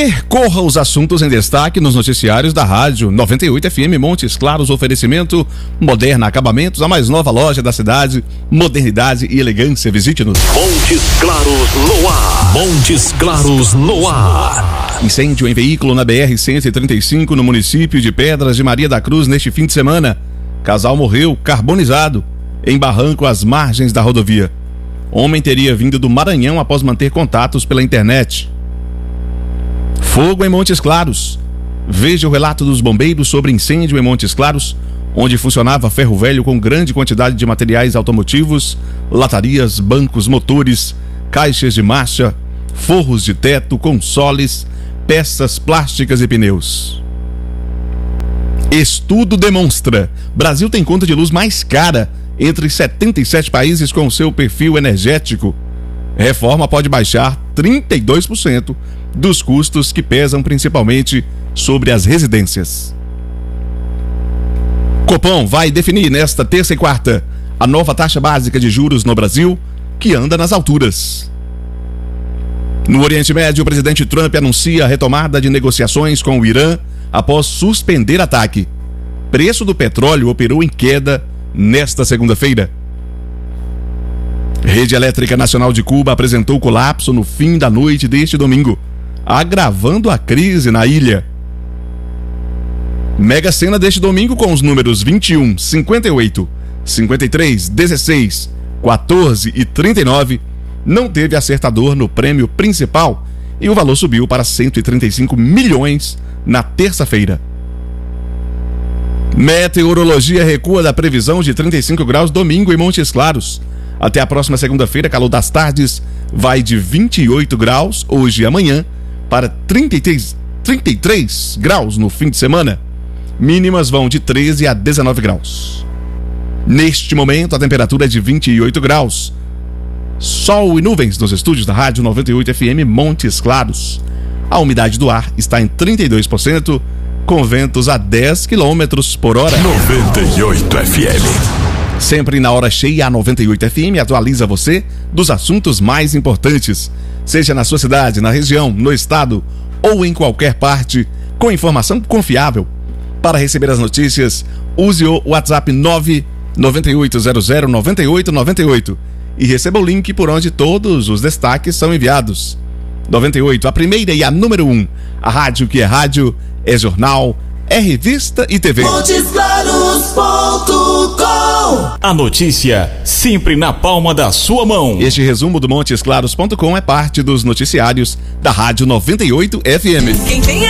Percorra os assuntos em destaque nos noticiários da Rádio 98 FM Montes Claros. Oferecimento Moderna Acabamentos, a mais nova loja da cidade. Modernidade e elegância. Visite-nos. Montes Claros no ar. Montes Claros no ar. Incêndio em veículo na BR-135 no município de Pedras de Maria da Cruz neste fim de semana. Casal morreu carbonizado em barranco às margens da rodovia. Homem teria vindo do Maranhão após manter contatos pela internet. Fogo em Montes Claros. Veja o relato dos bombeiros sobre incêndio em Montes Claros, onde funcionava ferro velho com grande quantidade de materiais automotivos, latarias, bancos, motores, caixas de marcha, forros de teto, consoles, peças plásticas e pneus. Estudo demonstra: Brasil tem conta de luz mais cara entre 77 países com seu perfil energético. Reforma pode baixar 32% dos custos que pesam principalmente sobre as residências. Copom vai definir nesta terça e quarta a nova taxa básica de juros no Brasil, que anda nas alturas. No Oriente Médio, o presidente Trump anuncia a retomada de negociações com o Irã após suspender ataque. Preço do petróleo operou em queda nesta segunda-feira. Rede Elétrica Nacional de Cuba apresentou colapso no fim da noite deste domingo, agravando a crise na ilha. Mega Sena deste domingo com os números 21, 58, 53, 16, 14 e 39 não teve acertador no prêmio principal e o valor subiu para 135 milhões na terça-feira. Meteorologia recua da previsão de 35 graus domingo em Montes Claros. Até a próxima segunda-feira, calor das tardes vai de 28 graus hoje e amanhã para 33 graus no fim de semana. Mínimas vão de 13 a 19 graus. Neste momento, a temperatura é de 28 graus. Sol e nuvens nos estúdios da Rádio 98 FM Montes Claros. A umidade do ar está em 32%, com ventos a 10 km por hora. 98 FM. Sempre na hora cheia, a 98 FM atualiza você dos assuntos mais importantes, seja na sua cidade, na região, no estado ou em qualquer parte, com informação confiável. Para receber as notícias, use o WhatsApp 998009898 e receba o link por onde todos os destaques são enviados. 98, a primeira e a número 1. A rádio que é rádio, é jornal, é revista e TV. MontesClaros.com. A notícia sempre na palma da sua mão. Este resumo do MontesClaros.com é parte dos noticiários da Rádio 98 FM.